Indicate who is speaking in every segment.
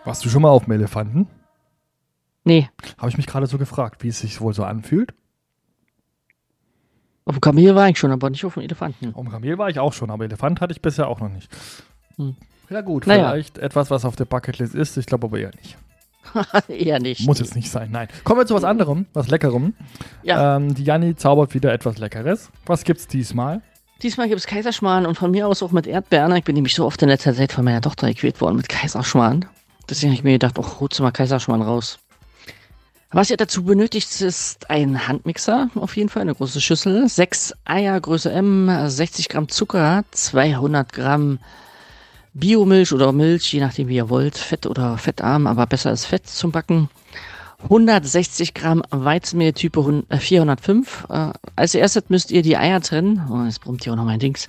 Speaker 1: Warst du schon mal auf dem Elefanten?
Speaker 2: Nee.
Speaker 1: Habe ich mich gerade so gefragt, wie es sich wohl so anfühlt.
Speaker 2: Auf dem Kamel war ich schon, aber nicht auf dem Elefanten.
Speaker 1: Auf dem Kamel war ich auch schon, aber Elefant hatte ich bisher auch noch nicht. Ja gut,
Speaker 2: Naja.
Speaker 1: vielleicht etwas, was auf der Bucketlist ist. Ich glaube aber eher nicht.
Speaker 2: Eher nicht.
Speaker 1: Muss jetzt nicht sein, nein. Kommen wir zu was anderem, was Leckerem.
Speaker 2: Ja.
Speaker 1: Die Janni zaubert wieder etwas Leckeres. Was gibt's diesmal?
Speaker 2: Diesmal gibt es Kaiserschmarrn und von mir aus auch mit Erdbeeren. Ich bin nämlich so oft in letzter Zeit von meiner Tochter gequält worden mit Kaiserschmarrn. Deswegen habe ich mir gedacht, holst du mal Kaiserschmarrn raus. Was ihr dazu benötigt, ist ein Handmixer, auf jeden Fall, eine große Schüssel, 6 Eier, Größe M, 60 Gramm Zucker, 200 Gramm Biomilch oder Milch, je nachdem wie ihr wollt, fett oder fettarm, aber besser ist Fett zum Backen. 160 Gramm Weizenmehl Type 405. Als erstes müsst ihr die Eier trennen. Oh, jetzt brummt hier auch noch mein Dings.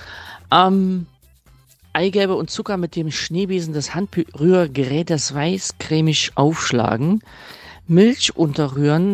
Speaker 2: Eigelbe und Zucker mit dem Schneebesen des Handrührgerätes weiß cremig aufschlagen. Milch unterrühren,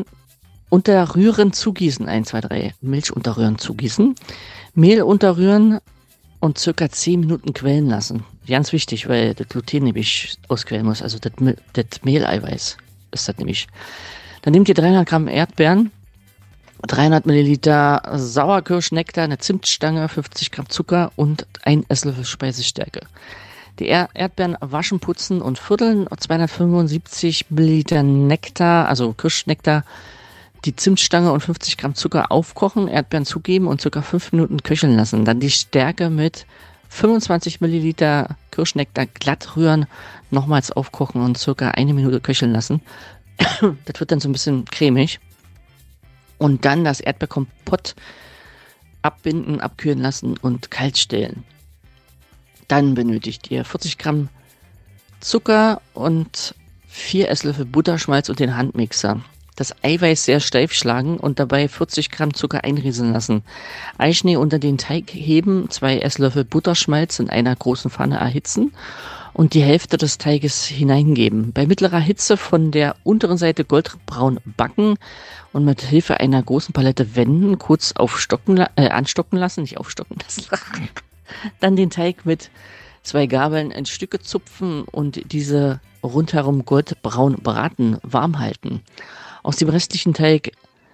Speaker 2: zugießen, 1, 2, 3. Milch unterrühren, zugießen. Mehl unterrühren und circa 10 Minuten quellen lassen. Ganz wichtig, weil das Gluten nämlich ausquellen muss, also das Mehleiweiß ist das nämlich. Dann nehmt ihr 300 Gramm Erdbeeren, 300 Milliliter Sauerkirschnektar, eine Zimtstange, 50 Gramm Zucker und 1 Esslöffel Speisestärke. Die Erdbeeren waschen, putzen und vierteln, 275 Milliliter Nektar, also Kirschnektar, die Zimtstange und 50 Gramm Zucker aufkochen, Erdbeeren zugeben und ca. 5 Minuten köcheln lassen. Dann die Stärke mit 25 Milliliter Kirschnektar glatt rühren, nochmals aufkochen und ca. 1 Minute köcheln lassen. Das wird dann so ein bisschen cremig. Und dann das Erdbeerkompott abbinden, abkühlen lassen und kalt stellen. Dann benötigt ihr 40 Gramm Zucker und 4 Esslöffel Butterschmalz und den Handmixer. Das Eiweiß sehr steif schlagen und dabei 40 Gramm Zucker einrieseln lassen. Eischnee unter den Teig heben, 2 Esslöffel Butterschmalz in einer großen Pfanne erhitzen und die Hälfte des Teiges hineingeben. Bei mittlerer Hitze von der unteren Seite goldbraun backen und mit Hilfe einer großen Palette wenden, kurz anstocken lassen, nicht aufstocken lassen. Dann den Teig mit 2 Gabeln in Stücke zupfen und diese rundherum goldbraun braten, warm halten. Aus dem restlichen Teig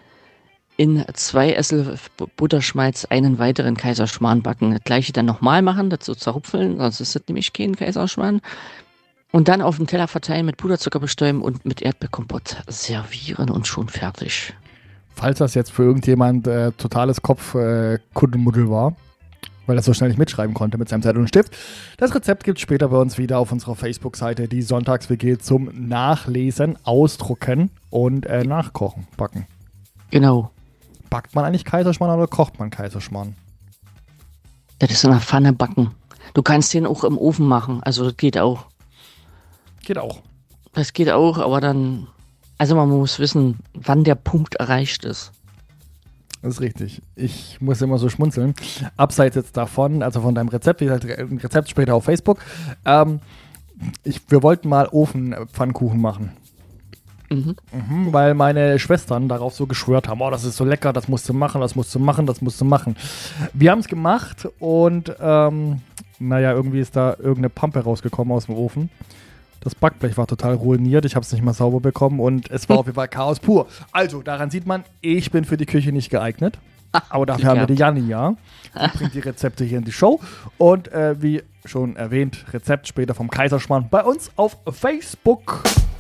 Speaker 2: in 2 Esslöffel Butterschmalz einen weiteren Kaiserschmarrn backen. Das gleiche dann nochmal machen, dazu zerrupfeln, sonst ist das nämlich kein Kaiserschmarrn. Und dann auf dem Teller verteilen, mit Puderzucker bestäuben und mit Erdbeerkompott servieren und schon fertig.
Speaker 1: Falls das jetzt für irgendjemand totales Kopf-Kuddelmuddel war, weil er so schnell nicht mitschreiben konnte mit seinem Zettel und Stift. Das Rezept gibt es später bei uns wieder auf unserer Facebook-Seite, die Sonntags-WG, zum Nachlesen, Ausdrucken und Nachkochen, backen.
Speaker 2: Genau.
Speaker 1: Backt man eigentlich Kaiserschmarrn oder kocht man Kaiserschmarrn?
Speaker 2: Das ist in der Pfanne backen. Du kannst den auch im Ofen machen, also das geht auch.
Speaker 1: Geht auch.
Speaker 2: Das geht auch, aber dann, also man muss wissen, wann der Punkt erreicht ist.
Speaker 1: Das ist richtig. Ich muss immer so schmunzeln. Abseits jetzt davon, also von deinem Rezept, wie gesagt, ein Rezept später auf Facebook. Wir wollten mal Ofenpfannkuchen machen. Weil meine Schwestern darauf so geschwört haben, oh, das ist so lecker, das musst du machen, das musst du machen, das musst du machen. Wir haben es gemacht und irgendwie ist da irgendeine Pampe rausgekommen aus dem Ofen. Das Backblech war total ruiniert, ich habe es nicht mal sauber bekommen und es war auf jeden Fall Chaos pur. Also, daran sieht man, ich bin für die Küche nicht geeignet. Aber dafür haben wir die Janni, ja. Die bringt die Rezepte hier in die Show. Und wie schon erwähnt, Rezept später vom Kaiserschmarrn bei uns auf Facebook.